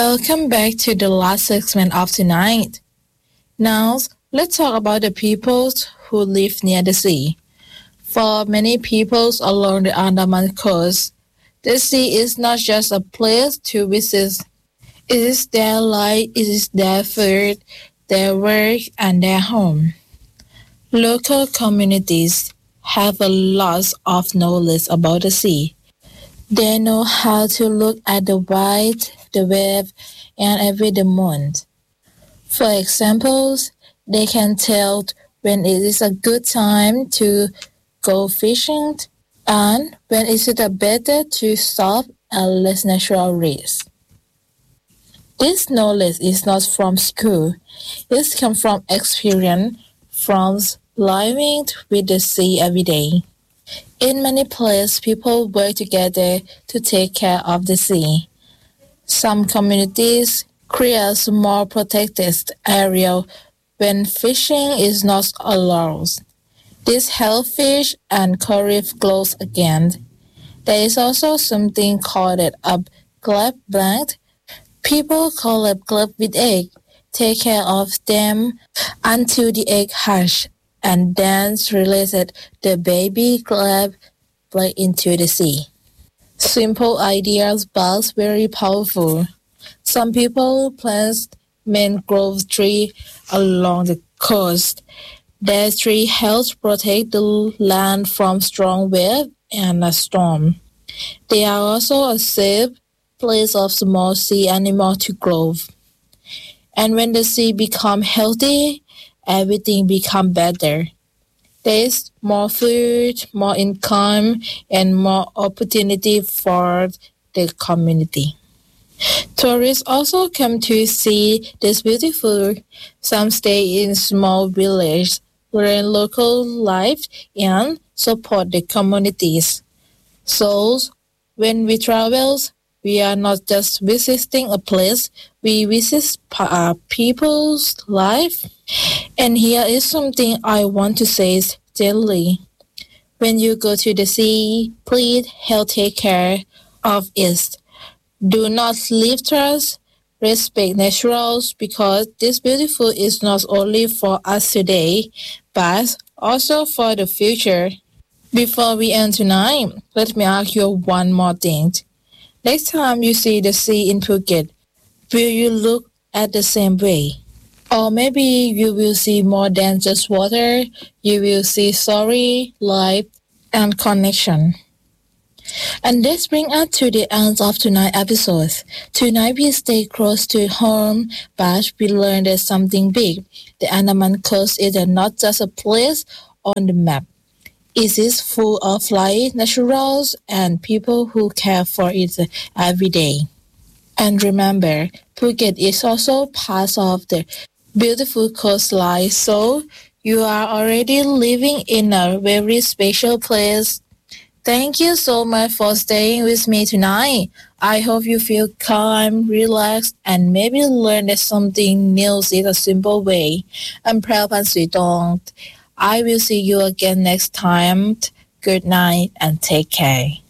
Welcome back to the last segment of tonight. Now, let's talk about the peoples who live near the sea. For many peoples along the Andaman coast, the sea is not just a place to visit. It is their life, it is their food, their work, and their home. Local communities have a lot of knowledge about the sea. They know how to look at the white, the wave, and every the moon. For example, they can tell when it is a good time to go fishing and when is it better to stop and less natural risk. This knowledge is not from school. It comes from experience, from living with the sea every day. In many places, people work together to take care of the sea. Some communities create small protected area when fishing is not allowed. This helps fish and coral grow again. There is also something called a club blanket. People call it club with egg. Take care of them until the egg hatch and then release the baby crab into the sea. Simple ideas but very powerful. Some people plant mangrove tree along the coast. Their tree helps protect the land from strong wave and a storm. They are also a safe place of small sea animals to grow. And when the sea becomes healthy, everything becomes better. There is more food, more income, and more opportunity for the community. Tourists also come to see this beautiful. Some stay in small villages, learn local life, and support the communities. So, when we travel, we are not just visiting a place, we visit people's life. And here is something I want to say gently. When you go to the sea, please help take care of it. Do not leave trash. Respect naturals because this beautiful is not only for us today, but also for the future. Before we end tonight, let me ask you one more thing. Next time you see the sea in Phuket, will you look at the same way? Or maybe you will see more than just water. You will see story, life, and connection. And this brings us to the end of tonight's episode. Tonight we stay close to home, but we learned that something big. The Andaman Coast is not just a place on the map. It is full of life, naturals, and people who care for it every day. And remember, Phuket is also part of the beautiful coastline, so you are already living in a very special place. Thank you so much for staying with me tonight. I hope you feel calm, relaxed, and maybe learn something new in a simple way. I'm Prabhan Sweetong. I will see you again next time. Good night and take care.